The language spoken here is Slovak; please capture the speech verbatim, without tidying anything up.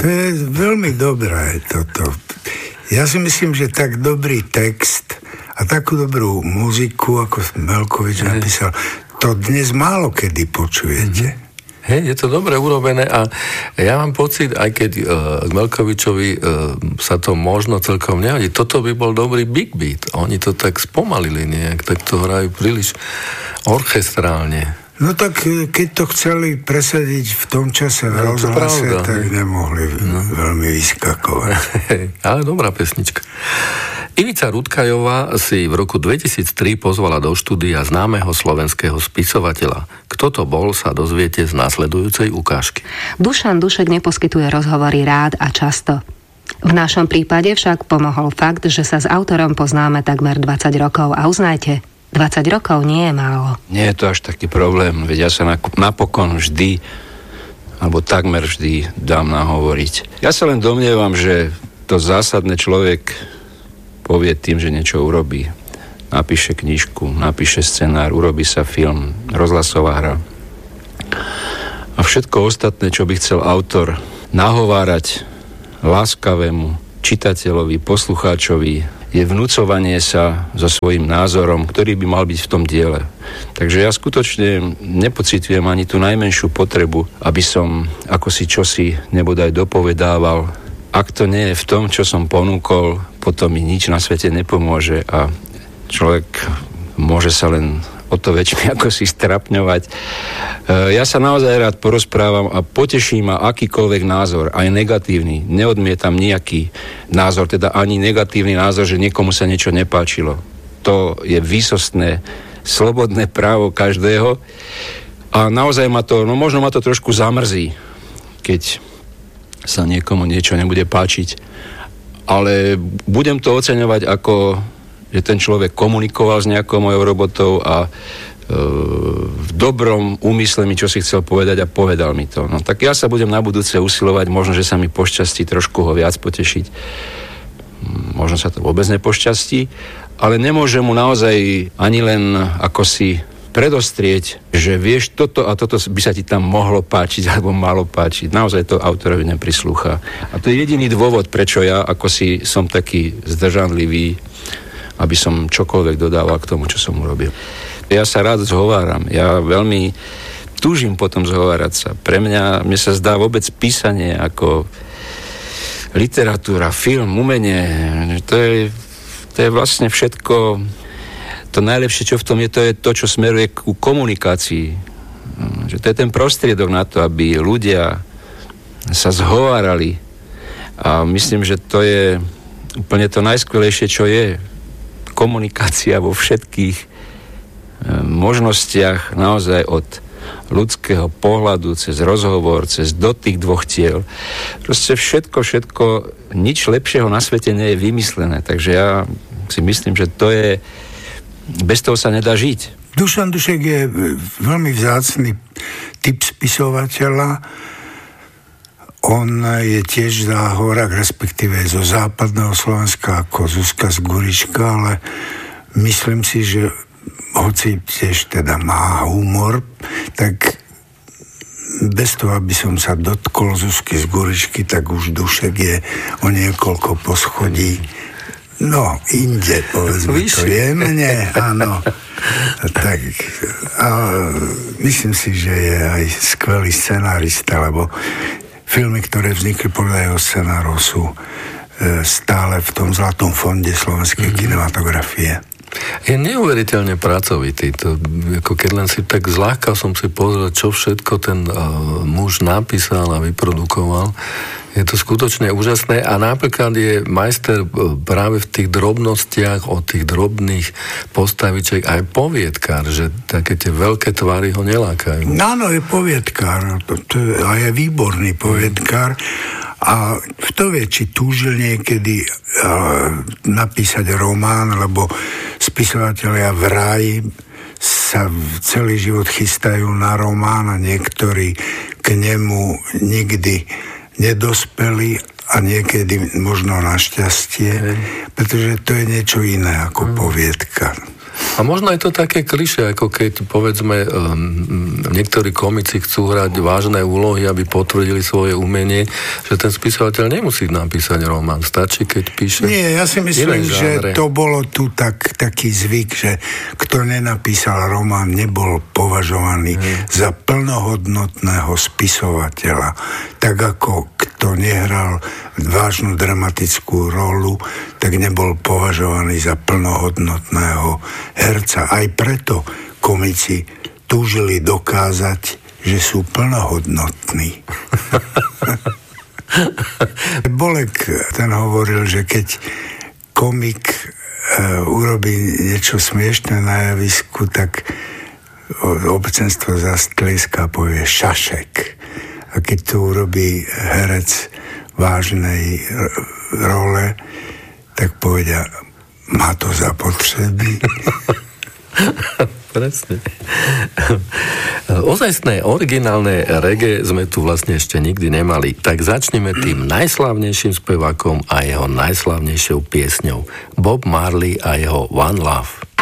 To je veľmi dobré toto. Ja si myslím, že tak dobrý text a takú dobrú muziku, ako Melkovič napísal, to dnes málo kedy počujete. Mm-hmm. Hej, je to dobre urobené a ja mám pocit, aj keď uh, Melkovičovi uh, sa to možno celkom nehodí, toto by bol dobrý big beat. Oni to tak spomalili nejak, tak to hrajú príliš orchestrálne. No tak, keď to chceli presadiť v tom čase v no, rozhlase, tak nemohli no. veľmi vyskakovať. Ale dobrá pesnička. Ivica Rutkajová si v roku dvetisíctri pozvala do štúdia známeho slovenského spisovateľa. Kto to bol, sa dozviete z následujúcej ukážky. Dušan Dušek neposkytuje rozhovory rád a často. V našom prípade však pomohol fakt, že sa s autorom poznáme takmer dvadsať rokov a uznajte, dvadsať rokov nie je málo. Nie je to až taký problém, veď ja sa napokon vždy, alebo takmer vždy dám nahovoriť. Ja sa len domnievam, že to zásadné človek povie tým, že niečo urobí. Napíše knižku, napíše scenár, urobí sa film, rozhlasová hra. A všetko ostatné, čo by chcel autor nahovárať láskavému čitateľovi, poslucháčovi, je vnúcovanie sa so svojím názorom, ktorý by mal byť v tom diele. Takže ja skutočne nepociťujem ani tú najmenšiu potrebu, aby som ako si čosi nebodaj dopovedával. Ak to nie je v tom, čo som ponúkol, potom mi nič na svete nepomôže a človek môže sa len o to väčšmi ako si strapňovať. Ja sa naozaj rád porozprávam a poteší ma akýkoľvek názor, aj negatívny. Neodmietam nejaký názor, teda ani negatívny názor, že niekomu sa niečo nepáčilo. To je výsostné, slobodné právo každého a naozaj ma to, no možno ma to trošku zamrzí, keď sa niekomu niečo nebude páčiť, ale budem to oceňovať ako že ten človek komunikoval s nejakou mojou robotou a e, v dobrom úmysle mi čo si chcel povedať a povedal mi to. No tak ja sa budem na budúce usilovať, možno, že sa mi pošťastí trošku ho viac potešiť. Možno sa to vôbec nepošťastí, ale nemôžem mu naozaj ani len ako si predostrieť, že vieš, toto a toto by sa ti tam mohlo páčiť alebo malo páčiť. Naozaj to autorovi neprislúcha. A to je jediný dôvod, prečo ja ako si som taký zdržanlivý, aby som čokoľvek dodával k tomu, čo som urobil. Ja sa rád zhováram. Ja veľmi túžim potom zhovárať sa. Pre mňa, mne sa zdá vôbec písanie ako literatúra, film, umenie. To je, to je vlastne všetko. To najlepšie, čo v tom je, to je to, čo smeruje ku komunikácii. Že to je ten prostriedok na to, aby ľudia sa zhovárali. A myslím, že to je úplne to najskvelejšie, čo je. Komunikácia vo všetkých e, možnostiach, naozaj od ľudského pohľadu, cez rozhovor, cez dotyk dvoch tiel. Proste všetko, všetko, nič lepšieho na svete nie je vymyslené. Takže ja si myslím, že to je, bez toho sa nedá žiť. Dušan Dušek je veľmi vzácny typ spisovateľa. On je tiež za horách, respektíve zo západného Slovenska ako Zuzka z Gurička, ale myslím si, že hoci tiež teda má humor, tak bez toho, aby som sa dotkol Zuzky z Guričky, tak už Dušek je o niekoľko poschodí, no, inde, povedzme to jemne, áno. Tak, a myslím si, že je aj skvelý scenárista, lebo filmy, ktoré vznikli podľa jeho scenárov, sú e, stále v tom zlatom fonde slovenskej mm. kinematografie. Je neuveriteľne pracovitý. To, ako keď len si tak zľahka som si pozrel, čo všetko ten uh, muž napísal a vyprodukoval. Je to skutočne úžasné a napríklad je majster práve v tých drobnostiach, od tých drobných postavičiek aj poviedkár, že také tie veľké tvary ho nelákajú. Áno, je poviedkár to, to je, a je výborný poviedkár a kto vie, či túžil niekedy uh, napísať román, lebo spisovatelia v ráji sa celý život chystajú na román a niektorí k nemu nikdy nedospeli a niekedy možno našťastie, pretože to je niečo iné ako poviedka. A možno je to také klišé, ako keď, povedzme, um, niektorí komici chcú hrať vážne úlohy, aby potvrdili svoje umenie, že ten spisovateľ nemusí napísať román. Stačí, keď píše... Nie, ja si myslím, že to bolo tu tak, taký zvyk, že kto nenapísal román, nebol považovaný hmm. za plnohodnotného spisovateľa. Tak ako kto nehral vážnu dramatickú rolu, tak nebol považovaný za plnohodnotného herca. Aj preto komici túžili dokázať, že sú plnohodnotní. Bolek ten hovoril, že keď komik e, urobí niečo smiešné na javisku, tak obecenstvo zastlieska a povie šašek. A keď to urobí herec vážnej role, tak povedia, má to zapotreby. Presne. Ozajstné originálne reggae sme tu vlastne ešte nikdy nemali, tak začneme tým najslávnejším spevákom a jeho najslávnejšou piesňou. Bob Marley a jeho One Love.